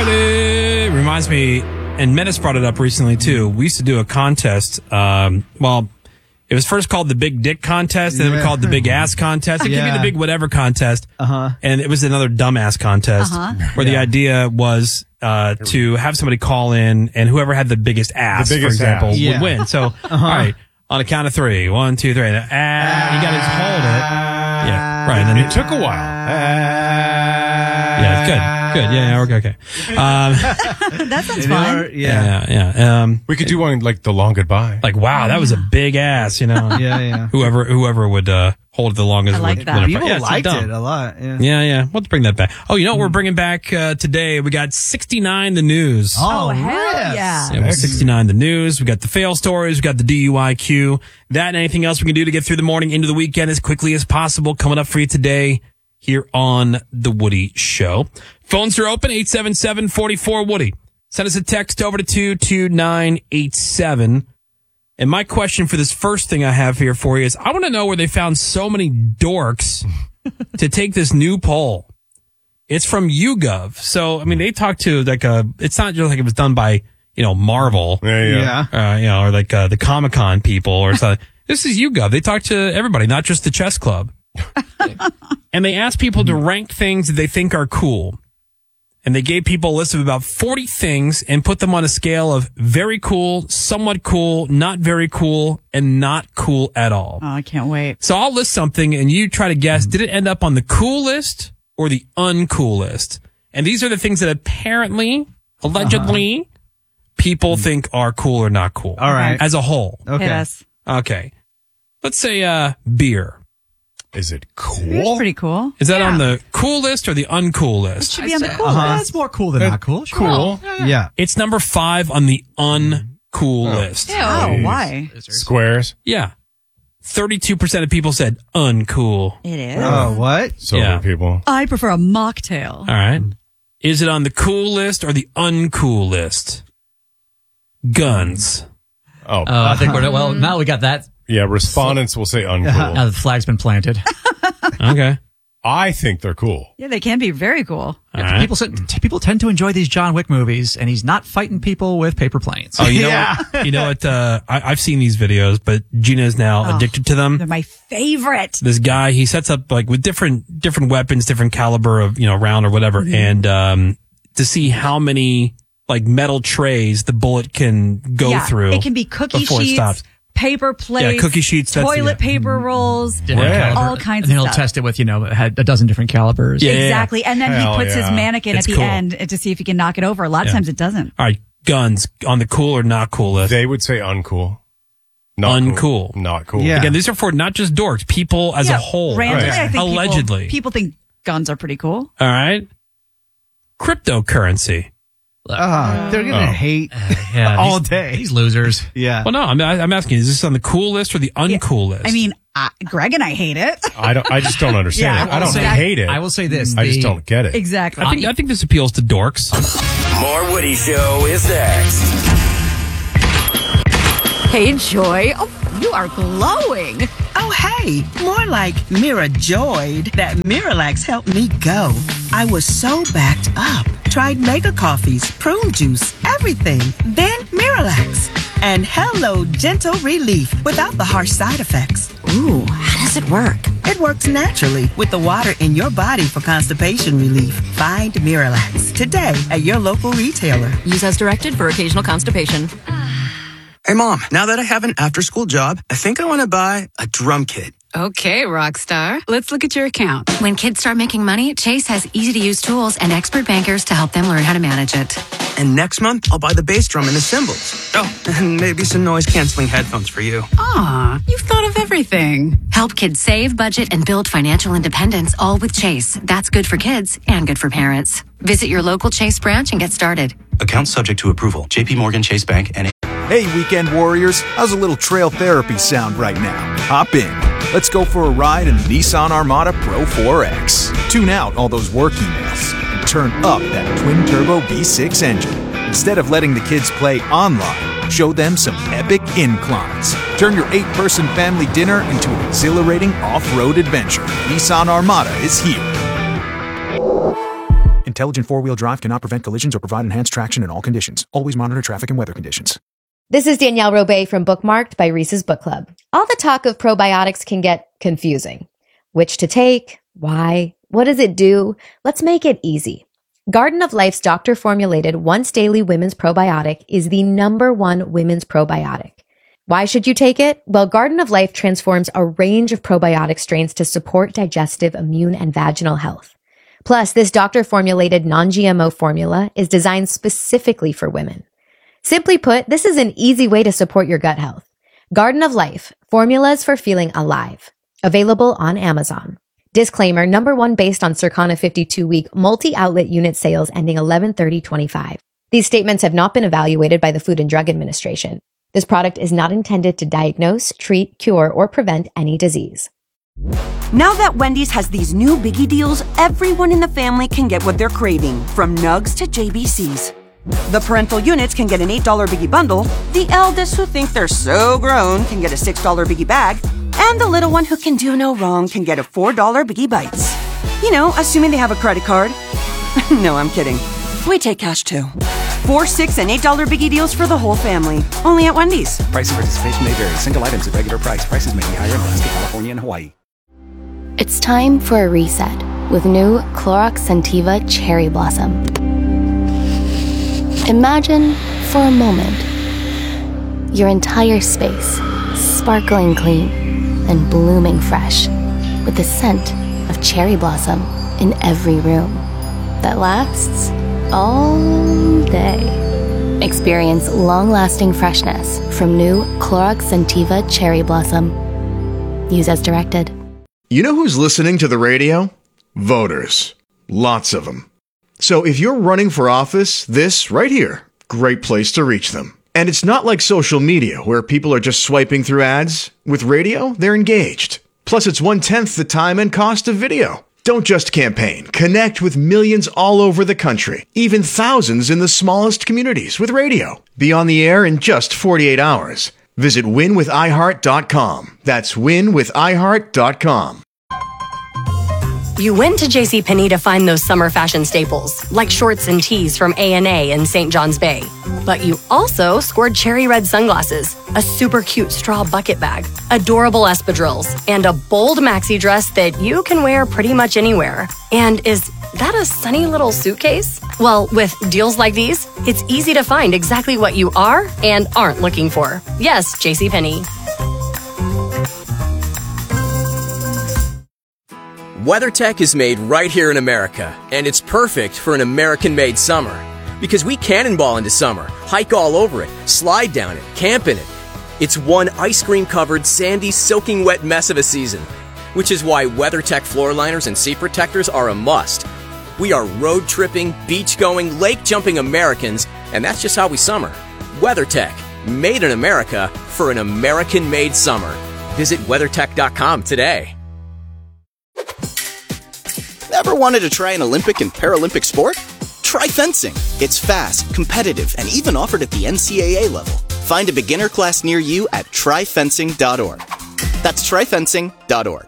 Friday. Reminds me, and Menace brought it up recently too. We used to do a contest. It was first called the Big Dick Contest, and then we called it the Big Ass Contest. It could be the Big Whatever Contest. And it was another Dumbass Contest where the idea was to have somebody call in, and whoever had the biggest ass, for example, would win. So, all right, on a count of 3. 1, 2, 3. You got to hold it. Yeah, right. And then it took a while. Yeah, good. Yeah, okay. That sounds fun. Yeah. We could do one like the long goodbye. Like, wow, that was a big ass, Yeah. Whoever would hold it the longest. I like would that. win. People Yeah, liked dumb. it a lot. Yeah. Let's bring that back. Oh, you know what we're bringing back today? We got 69 the news. Oh, hell yeah. Yeah, we got 69 the news. We got the fail stories. We got the DUIQ. That and anything else we can do to get through the morning into the weekend as quickly as possible. Coming up for you today here on The Woody Show. Phones are open, 877-44-WOODY. Send us a text over to 22987. And my question for this first thing I have here for you is, I want to know where they found so many dorks to take this new poll. It's from YouGov. So, I mean, they talked to it's not just like it was done by, Marvel. Yeah. Or like the Comic-Con people or something. This is YouGov. They talked to everybody, not just the chess club. And they asked people to rank things that they think are cool. And they gave people a list of about 40 things and put them on a scale of very cool, somewhat cool, not very cool, and not cool at all. Oh, I can't wait. So I'll list something and you try to guess, did it end up on the cool list or the uncool list? And these are the things that apparently, allegedly, people think are cool or not cool. All right. As a whole. Okay. Hit us. Okay. Let's say beer. Is it It's cool? pretty cool. Is that on the cool list or the uncool list? Should be on the cool list. That's more cool than not cool. Sure. Cool. Yeah. It's number 5 on the uncool list. Oh, why? Squares. Yeah. 32% of people said uncool. It is. Oh, what? Sober people. I prefer a mocktail. All right. Is it on the cool list or the uncool list? Guns. Oh, I think now we got that. yeah. Respondents will say uncool. Now the flag's been planted. Okay. I think they're cool. Yeah, they can be very cool. All right. People tend to enjoy these John Wick movies, and he's not fighting people with paper planes. Oh, you know what? You know what? I've seen these videos, but Gina is now addicted to them. They're my favorite. This guy, he sets up like with different weapons, different caliber of, round or whatever. And, to see how many like metal trays the bullet can go through. It can be cookie before it sheets, stops. paper plates, cookie sheets, toilet paper rolls, Different all kinds and then of he'll stuff. test it with, had a dozen different calibers. Yeah. Exactly. And then Hell he puts his yeah. mannequin It's at the cool. end to see if he can knock it over. A lot of times it doesn't. All right. Guns on the cool or not cool list. They would say uncool. Not Uncool. Cool. Not cool. Yeah. Again, these are for not just dorks, people as a whole. Randomly, Right. I think Allegedly. people think guns are pretty cool. All right. Cryptocurrency. They're going to hate all day. These losers. Yeah. Well, no, I'm asking, is this on the cool list or the uncool list? I mean, Greg and I hate it. I just don't understand it. I don't hate it. I will say this. I just don't get it. Exactly. I think this appeals to dorks. More Woody Show is next. Hey, Joy. Oh, you are glowing. Oh, hey, more like Mira joyed that Miralax helped me go. I was so backed up. Tried mega coffees, prune juice, everything. Then Miralax. And hello, gentle relief without the harsh side effects. Ooh, how does it work? It works naturally with the water in your body for constipation relief. Find Miralax today at your local retailer. Use as directed for occasional constipation. Hey, Mom, now that I have an after-school job, I think I want to buy a drum kit. Okay, Rockstar. Let's look at your account. When kids start making money, Chase has easy-to-use tools and expert bankers to help them learn how to manage it. And next month, I'll buy the bass drum and the cymbals. Oh, and maybe some noise-canceling headphones for you. Aw, you've thought of everything. Help kids save, budget, and build financial independence, all with Chase. That's good for kids and good for parents. Visit your local Chase branch and get started. Account subject to approval. JP Morgan Chase Bank and... Hey, weekend warriors, how's a little trail therapy sound right now? Hop in. Let's go for a ride in the Nissan Armada Pro 4X. Tune out all those work emails and turn up that twin-turbo V6 engine. Instead of letting the kids play online, show them some epic inclines. Turn your 8-person family dinner into an exhilarating off-road adventure. Nissan Armada is here. Intelligent four-wheel drive cannot prevent collisions or provide enhanced traction in all conditions. Always monitor traffic and weather conditions. This is Danielle Robay from Bookmarked by Reese's Book Club. All the talk of probiotics can get confusing. Which to take? Why? What does it do? Let's make it easy. Garden of Life's doctor-formulated once-daily women's probiotic is the #1 women's probiotic. Why should you take it? Well, Garden of Life transforms a range of probiotic strains to support digestive, immune, and vaginal health. Plus, this doctor-formulated non-GMO formula is designed specifically for women. Simply put, this is an easy way to support your gut health. Garden of Life, formulas for feeling alive. Available on Amazon. Disclaimer, #1 based on Circana 52-week multi-outlet unit sales ending 11/30/25. These statements have not been evaluated by the Food and Drug Administration. This product is not intended to diagnose, treat, cure, or prevent any disease. Now that Wendy's has these new biggie deals, everyone in the family can get what they're craving, from nugs to JBCs. The parental units can get an $8 biggie bundle, the eldest who think they're so grown can get a $6 biggie bag, and the little one who can do no wrong can get a $4 biggie bites. You know, assuming they have a credit card. No, I'm kidding. We take cash too. 4, $6, and $8 biggie deals for the whole family. Only at Wendy's. Price and participation may vary. Single items at regular price. Prices may be higher in Alaska, California, and Hawaii. It's time for a reset with new Clorox Scentiva Cherry Blossom. Imagine, for a moment, your entire space sparkling clean and blooming fresh with the scent of cherry blossom in every room that lasts all day. Experience long-lasting freshness from new Clorox Scentiva Cherry Blossom. Use as directed. You know who's listening to the radio? Voters. Lots of them. So if you're running for office, this right here, great place to reach them. And it's not like social media where people are just swiping through ads. With radio, they're engaged. Plus, it's 1/10 the time and cost of video. Don't just campaign. Connect with millions all over the country, even thousands in the smallest communities with radio. Be on the air in just 48 hours. Visit winwithiheart.com. That's winwithiheart.com. You went to JCPenney to find those summer fashion staples, like shorts and tees from A&A and St. John's Bay. But you also scored cherry red sunglasses, a super cute straw bucket bag, adorable espadrilles, and a bold maxi dress that you can wear pretty much anywhere. And is that a sunny little suitcase? Well, with deals like these, it's easy to find exactly what you are and aren't looking for. Yes, JCPenney. WeatherTech is made right here in America, and it's perfect for an American-made summer. Because we cannonball into summer, hike all over it, slide down it, camp in it. It's one ice cream-covered, sandy, soaking wet mess of a season. Which is why WeatherTech floor liners and seat protectors are a must. We are road-tripping, beach-going, lake-jumping Americans, and that's just how we summer. WeatherTech, made in America for an American-made summer. Visit WeatherTech.com today. Ever wanted to try an Olympic and Paralympic sport? Try fencing. It's fast, competitive, and even offered at the NCAA level. Find a beginner class near you at tryfencing.org. That's tryfencing.org.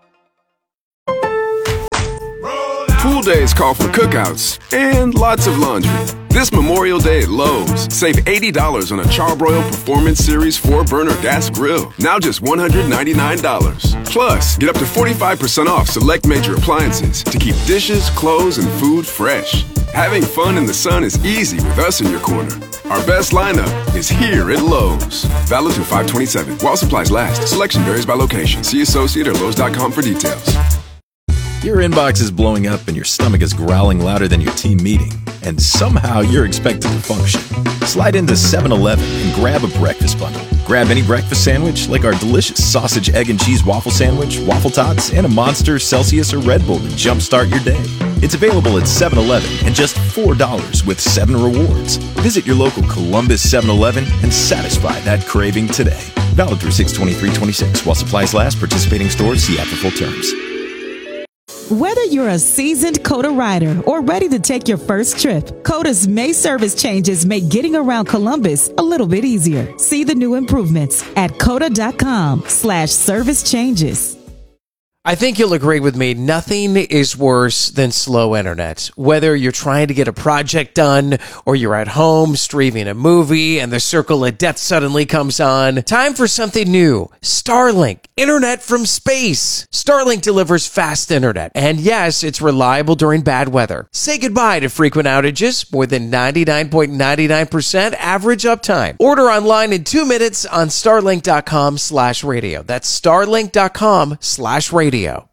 Pool days call for cookouts and lots of laundry. This Memorial Day at Lowe's, save $80 on a Charbroil Performance Series 4-burner gas grill, now just $199. Plus, get up to 45% off select major appliances to keep dishes, clothes, and food fresh. Having fun in the sun is easy with us in your corner. Our best lineup is here at Lowe's. Valid through 5/27. While supplies last. Selection varies by location. See associate or Lowe's.com for details. Your inbox is blowing up and your stomach is growling louder than your team meeting, and somehow you're expected to function. Slide into 7-Eleven and grab a breakfast bundle. Grab any breakfast sandwich like our delicious sausage, egg, and cheese waffle sandwich, waffle tots, and a Monster, Celsius, or Red Bull to jumpstart your day. It's available at 7-Eleven and just $4 with 7 rewards. Visit your local Columbus 7-Eleven and satisfy that craving today. Valid through 6/23/26. While supplies last, participating stores see app for full terms. Whether you're a seasoned COTA rider or ready to take your first trip, COTA's May service changes make getting around Columbus a little bit easier. See the new improvements at COTA.com/service changes. I think you'll agree with me. Nothing is worse than slow internet. Whether you're trying to get a project done or you're at home streaming a movie and the circle of death suddenly comes on. Time for something new. Starlink. Internet from space. Starlink delivers fast internet. And yes, it's reliable during bad weather. Say goodbye to frequent outages. More than 99.99% average uptime. Order online in 2 minutes on starlink.com/radio. That's starlink.com/radio.